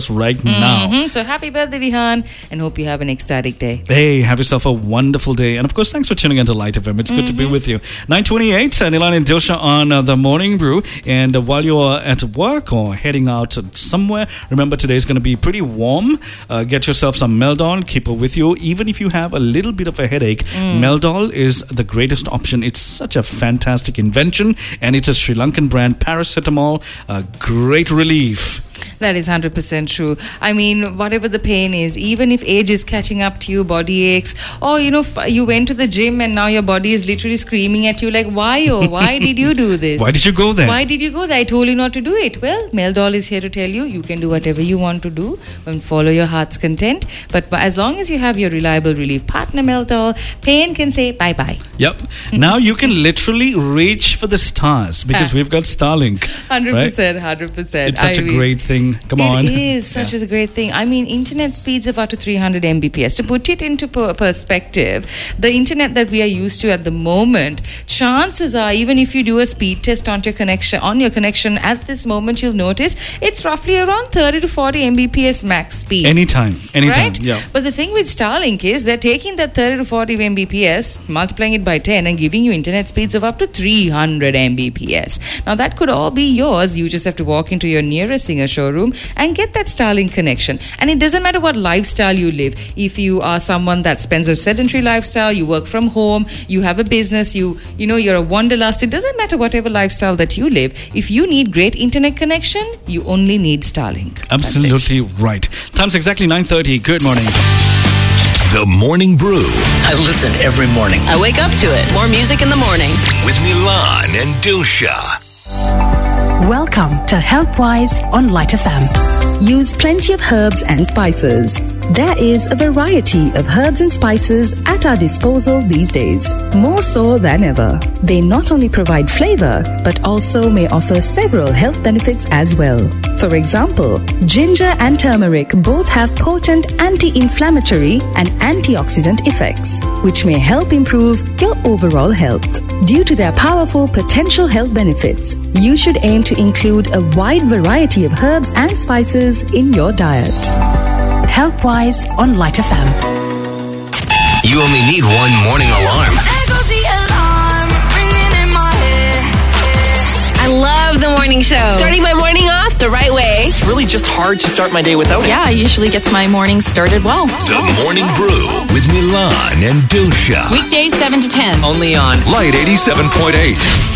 us right now. So happy birthday, Vihan, and hope you have an ecstatic day. Hey, have yourself a wonderful day. And of course, thanks for tuning into Light FM. It's good to be with you. 9:28, Nilan and Dilsha on The Morning Brew. And while you're at work or heading out somewhere, remember today is going to be pretty warm. Get yourself some Meldol, keep it with you. Even if you have a little bit of a headache, Meldol is the greatest option. It's such a fantastic invention, and it's a Sri Lankan brand, paracetamol, a great relief. That is 100% true. I mean, whatever the pain is, even if age is catching up to you, body aches, or you went to the gym and now your body is literally screaming at you like, why did you do this? Why did you go there? Why did you go there? I told you not to do it. Well, Meldol is here to tell you, you can do whatever you want to do and follow your heart's content. But as long as you have your reliable relief partner, Meldol, pain can say bye-bye. Yep. Now you can literally reach for the stars because we've got Starlink. 100%, right? 100%. It's such a great thing. Come on. It is such a great thing. I mean, internet speeds of up to 300 Mbps. To put it into perspective, the internet that we are used to at the moment, chances are, even if you do a speed test on your connection at this moment, you'll notice it's roughly around 30 to 40 Mbps max speed. Anytime. Right? Yeah. But the thing with Starlink is they're taking that 30 to 40 Mbps, multiplying it by 10 and giving you internet speeds of up to 300 Mbps. Now that could all be yours. You just have to walk into your nearest Singer showroom and get that Starlink connection. And it doesn't matter what lifestyle you live. If you are someone that spends a sedentary lifestyle, you work from home, you have a business, you're a wanderlust, it doesn't matter whatever lifestyle that you live. If you need great internet connection, you only need Starlink. Absolutely right. Time's exactly 9:30. Good morning. The Morning Brew. I listen every morning. I wake up to it. More music in the morning. With Nilan and Dilsha. Welcome to HealthWise on Light FM. Use plenty of herbs and spices. There is a variety of herbs and spices at our disposal these days, more so than ever. They not only provide flavor, but also may offer several health benefits as well. For example, ginger and turmeric both have potent anti-inflammatory and antioxidant effects, which may help improve your overall health. Due to their powerful potential health benefits, you should aim to include a wide variety of herbs and spices in your diet. HealthWise on Light FM. You only need one morning alarm. There goes the alarm, ringing in my head. I love the morning show. Starting my morning off the right way. It's really just hard to start my day without it. Yeah, usually gets my morning started well. The Morning Brew with Nilan and Dilsha. Weekdays 7 to 10. Only on Light 87.8.